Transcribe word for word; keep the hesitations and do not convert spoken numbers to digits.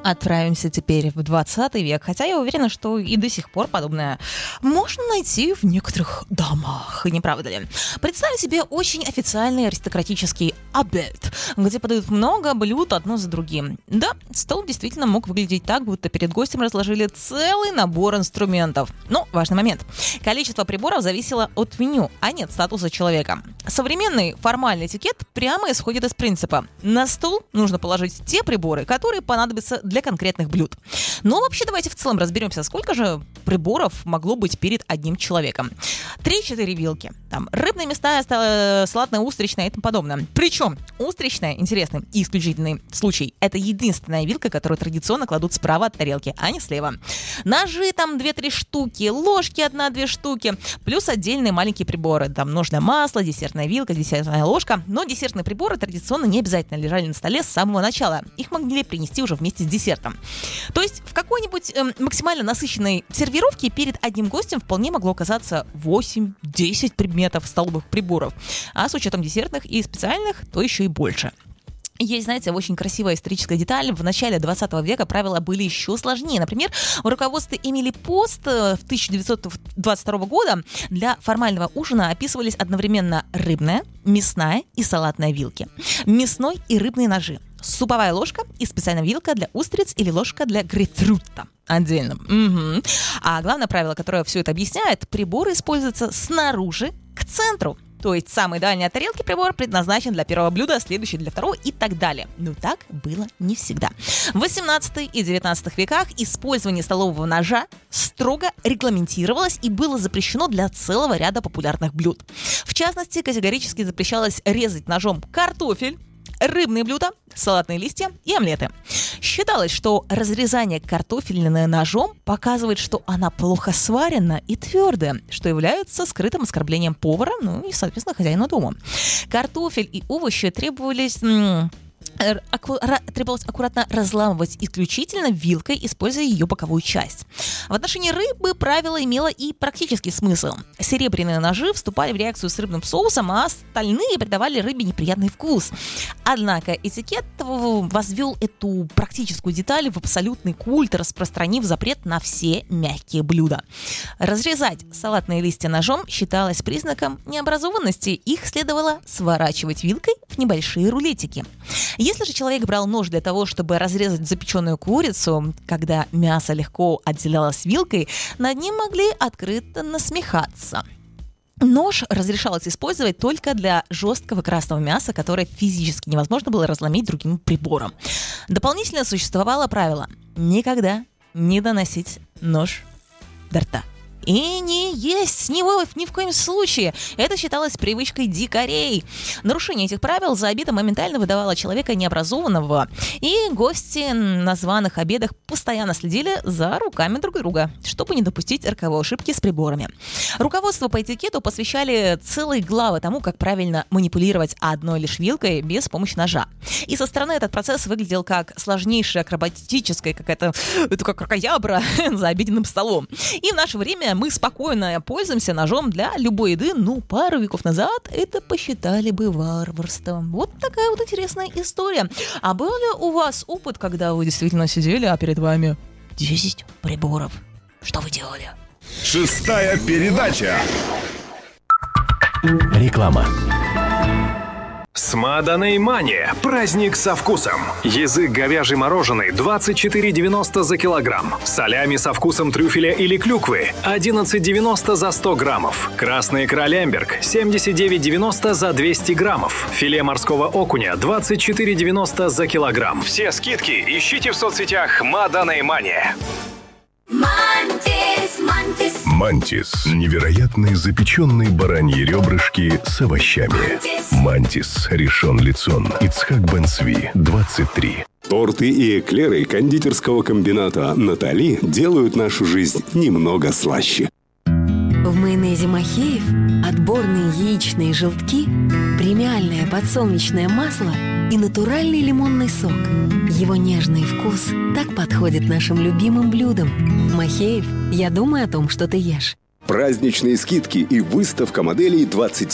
Отправимся теперь в двадцатый век, хотя я уверена, что и до сих пор подобное можно найти в некоторых домах, не правда ли? Представь себе очень официальный аристократический обед, где подают много блюд одно за другим. Да, стол действительно мог выглядеть так, будто перед гостем разложили целый набор инструментов. Но важный момент. Количество приборов зависело от меню, а не от статуса человека. Современный формальный этикет прямо исходит из принципа: на стол нужно положить те приборы, которые понадобятся для конкретных блюд. Но вообще давайте в целом разберемся, сколько же приборов могло быть перед одним человеком. три-четыре вилки, там рыбная, мясная, салатная, устричная и тому подобное. Причем устричная, интересный и исключительный случай, это единственная вилка, которую традиционно кладут справа от тарелки, а не слева. Ножи там две-три штуки, ложки одна-две штуки, плюс отдельные маленькие приборы. Там ножное масло, десертная вилка, десертная ложка. Но десертные приборы традиционно не обязательно лежали на столе с самого начала. Их могли принести уже вместе с десертом. То есть в какой-нибудь э, максимально насыщенной сервировке перед одним гостем вполне могло оказаться восемь-десять предметов столовых приборов. А с учетом десертных и специальных, то еще и больше. Есть, знаете, очень красивая историческая деталь. В начале двадцатого века правила были еще сложнее. Например, в руководстве Эмили Пост в тысяча девятьсот двадцать второго года для формального ужина описывались одновременно рыбная, мясная и салатная вилки, мясной и рыбные ножи, суповая ложка и специальная вилка для устриц или ложка для грейпфрута. Отдельно. Угу. А главное правило, которое все это объясняет: приборы используются снаружи к центру. То есть самый дальний от тарелки прибор предназначен для первого блюда, следующий для второго и так далее. Но так было не всегда. В восемнадцатом и девятнадцатом веках использование столового ножа строго регламентировалось и было запрещено для целого ряда популярных блюд. В частности, категорически запрещалось резать ножом картофель, рыбные блюда, салатные листья и омлеты. Считалось, что разрезание картофелины ножом показывает, что она плохо сварена и твердая, что является скрытым оскорблением повара, ну и, соответственно, хозяина дома. Картофель и овощи требовались... М- Аку- требовалось аккуратно разламывать исключительно вилкой, используя ее боковую часть. В отношении рыбы правило имело и практический смысл. Серебряные ножи вступали в реакцию с рыбным соусом, а остальные придавали рыбе неприятный вкус. Однако этикет возвел эту практическую деталь в абсолютный культ, распространив запрет на все мягкие блюда. Разрезать салатные листья ножом считалось признаком необразованности, их следовало сворачивать вилкой в небольшие рулетики. Если же человек брал нож для того, чтобы разрезать запеченную курицу, когда мясо легко отделялось вилкой, над ним могли открыто насмехаться. Нож разрешалось использовать только для жесткого красного мяса, которое физически невозможно было разломить другим прибором. Дополнительно существовало правило: никогда не доносить нож до рта. И не есть с него ни в коем случае. Это считалось привычкой дикарей. Нарушение этих правил за обиду моментально выдавало человека необразованного. И гости на званых обедах постоянно следили за руками друг друга, чтобы не допустить роковой ошибки с приборами. Руководство по этикету посвящали целые главы тому, как правильно манипулировать одной лишь вилкой без помощи ножа. И со стороны этот процесс выглядел как сложнейшая акробатическая какая-то, это как ракоябра за обеденным столом. И в наше время мы спокойно пользуемся ножом для любой еды, но пару веков назад это посчитали бы варварством. Вот такая вот интересная история. А был ли у вас опыт, когда вы действительно сидели, а перед вами десять приборов? Что вы делали? Шестая передача. Реклама. Смаданой Мания. Праздник со вкусом. Язык говяжий мороженый двадцать четыре девяносто за килограмм. Солями со вкусом трюфеля или клюквы одиннадцать девяносто за сто граммов. Красная икра Лемберг семьдесят девять девяносто за двести граммов. Филе морского окуня двадцать четыре девяносто за килограмм. Все скидки ищите в соцсетях Смаданой Мания. Мантис, Мантис. Мантис. Невероятные запеченные бараньи ребрышки с овощами. Мантис. Ришон Лицон. Ицхак Бен Цви. двадцать три. Торты и эклеры кондитерского комбината «Натали» делают нашу жизнь немного слаще. В майонезе Махеев отборные яичные желтки, премиальное подсолнечное масло и натуральный лимонный сок. Его нежный вкус так подходит нашим любимым блюдам. Махеев, я думаю о том, что ты ешь. Праздничные скидки и выставка моделей двадцать